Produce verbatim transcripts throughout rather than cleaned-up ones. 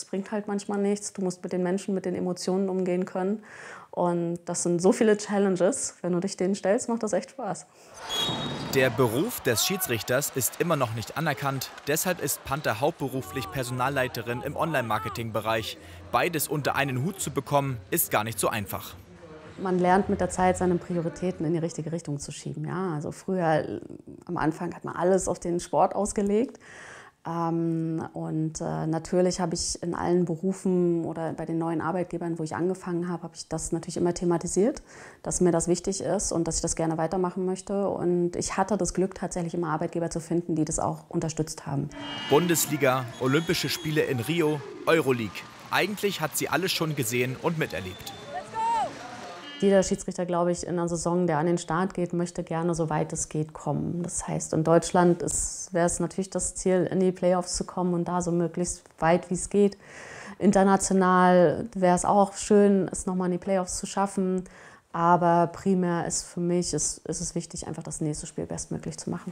bringt halt manchmal nichts. Du musst mit den Menschen, mit den Emotionen umgehen können. Und das sind so viele Challenges. Wenn du dich denen stellst, macht das echt Spaß. Der Beruf des Schiedsrichters ist immer noch nicht anerkannt. Deshalb ist Panther hauptberuflich Personalleiterin im Online-Marketing-Bereich. Beides unter einen Hut zu bekommen, ist gar nicht so einfach. Man lernt mit der Zeit, seine Prioritäten in die richtige Richtung zu schieben. Ja, also früher, am Anfang, hat man alles auf den Sport ausgelegt. Ähm, und äh, natürlich habe ich in allen Berufen oder bei den neuen Arbeitgebern, wo ich angefangen habe, habe ich das natürlich immer thematisiert, dass mir das wichtig ist und dass ich das gerne weitermachen möchte. Und ich hatte das Glück, tatsächlich immer Arbeitgeber zu finden, die das auch unterstützt haben. Bundesliga, Olympische Spiele in Rio, Euroleague. Eigentlich hat sie alles schon gesehen und miterlebt. Jeder Schiedsrichter, glaube ich, in einer Saison, der an den Start geht, möchte gerne, so weit es geht, kommen. Das heißt, in Deutschland wäre es natürlich das Ziel, in die Playoffs zu kommen und da so möglichst weit, wie es geht. International wäre es auch schön, es nochmal in die Playoffs zu schaffen. Aber primär ist für mich ist, ist es wichtig, einfach das nächste Spiel bestmöglich zu machen.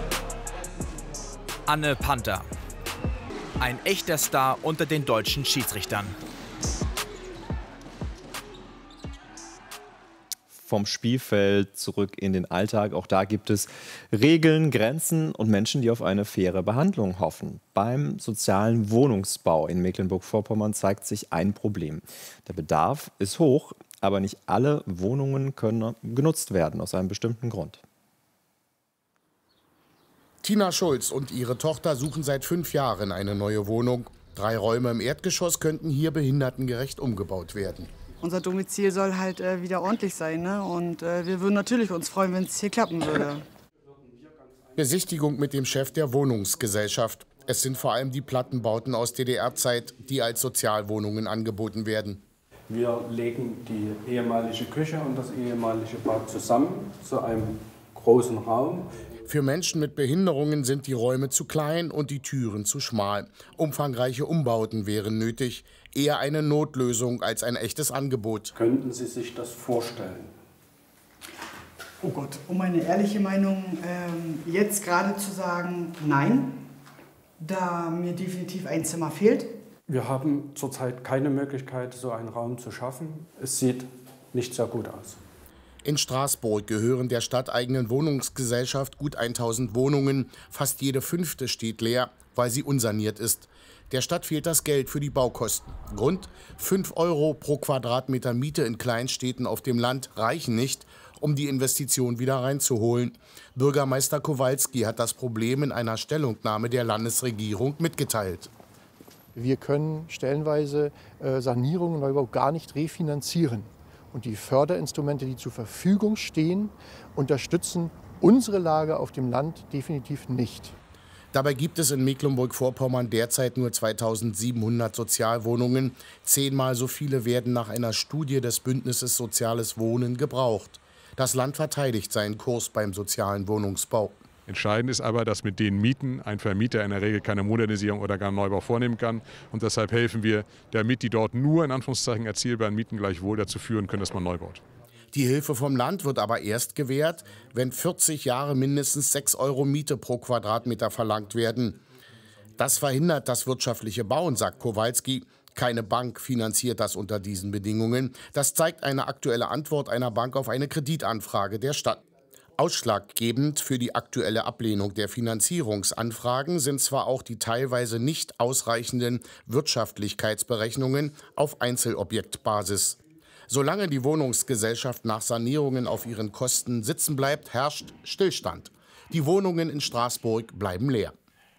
Anne Panther. Ein echter Star unter den deutschen Schiedsrichtern. Vom Spielfeld zurück in den Alltag. Auch da gibt es Regeln, Grenzen und Menschen, die auf eine faire Behandlung hoffen. Beim sozialen Wohnungsbau in Mecklenburg-Vorpommern zeigt sich ein Problem. Der Bedarf ist hoch, aber nicht alle Wohnungen können genutzt werden, aus einem bestimmten Grund. Tina Schulz und ihre Tochter suchen seit fünf Jahren eine neue Wohnung. Drei Räume im Erdgeschoss könnten hier behindertengerecht umgebaut werden. Unser Domizil soll halt äh, wieder ordentlich sein, ne? Und äh, wir würden natürlich uns freuen, wenn es hier klappen würde. Besichtigung mit dem Chef der Wohnungsgesellschaft. Es sind vor allem die Plattenbauten aus D D R-Zeit, die als Sozialwohnungen angeboten werden. Wir legen die ehemalige Küche und das ehemalige Bad zusammen zu einem großen Raum. Für Menschen mit Behinderungen sind die Räume zu klein und die Türen zu schmal. Umfangreiche Umbauten wären nötig. Eher eine Notlösung als ein echtes Angebot. Könnten Sie sich das vorstellen? Oh Gott, um meine ehrliche Meinung ähm, jetzt gerade zu sagen, nein, da mir definitiv ein Zimmer fehlt. Wir haben zurzeit keine Möglichkeit, so einen Raum zu schaffen. Es sieht nicht sehr gut aus. In Straßburg gehören der stadteigenen Wohnungsgesellschaft gut tausend Wohnungen. Fast jede fünfte steht leer, weil sie unsaniert ist. Der Stadt fehlt das Geld für die Baukosten. Grund: fünf Euro pro Quadratmeter Miete in Kleinstädten auf dem Land reichen nicht, um die Investition wieder reinzuholen. Bürgermeister Kowalski hat das Problem in einer Stellungnahme der Landesregierung mitgeteilt. Wir können stellenweise äh, Sanierungen Neubau gar nicht refinanzieren. Und die Förderinstrumente, die zur Verfügung stehen, unterstützen unsere Lage auf dem Land definitiv nicht. Dabei gibt es in Mecklenburg-Vorpommern derzeit nur zweitausendsiebenhundert Sozialwohnungen. Zehnmal so viele werden nach einer Studie des Bündnisses Soziales Wohnen gebraucht. Das Land verteidigt seinen Kurs beim sozialen Wohnungsbau. Entscheidend ist aber, dass mit den Mieten ein Vermieter in der Regel keine Modernisierung oder gar einen Neubau vornehmen kann. Und deshalb helfen wir, damit die dort nur in Anführungszeichen erzielbaren Mieten gleichwohl dazu führen können, dass man neu baut. Die Hilfe vom Land wird aber erst gewährt, wenn vierzig Jahre mindestens sechs Euro Miete pro Quadratmeter verlangt werden. Das verhindert das wirtschaftliche Bauen, sagt Kowalski. Keine Bank finanziert das unter diesen Bedingungen. Das zeigt eine aktuelle Antwort einer Bank auf eine Kreditanfrage der Stadt. Ausschlaggebend für die aktuelle Ablehnung der Finanzierungsanfragen sind zwar auch die teilweise nicht ausreichenden Wirtschaftlichkeitsberechnungen auf Einzelobjektbasis. Solange die Wohnungsgesellschaft nach Sanierungen auf ihren Kosten sitzen bleibt, herrscht Stillstand. Die Wohnungen in Straßburg bleiben leer.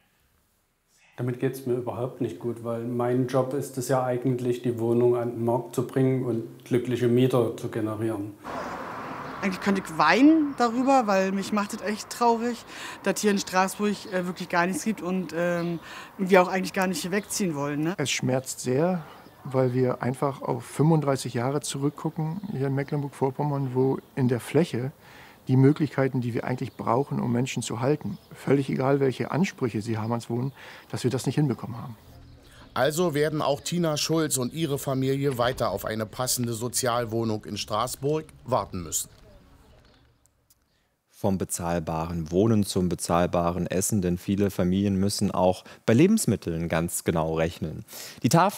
Damit geht es mir überhaupt nicht gut, weil mein Job ist es ja eigentlich, die Wohnung an den Markt zu bringen und glückliche Mieter zu generieren. Eigentlich könnte ich weinen darüber, weil mich macht es echt traurig, dass hier in Straßburg äh, wirklich gar nichts gibt und ähm, wir auch eigentlich gar nicht hier wegziehen wollen. Ne? Es schmerzt sehr, weil wir einfach auf fünfunddreißig Jahre zurückgucken hier in Mecklenburg-Vorpommern, wo in der Fläche die Möglichkeiten, die wir eigentlich brauchen, um Menschen zu halten, völlig egal, welche Ansprüche sie haben ans Wohnen, dass wir das nicht hinbekommen haben. Also werden auch Tina Schulz und ihre Familie weiter auf eine passende Sozialwohnung in Straßburg warten müssen. Vom bezahlbaren Wohnen zum bezahlbaren Essen, denn viele Familien müssen auch bei Lebensmitteln ganz genau rechnen. Die Tafel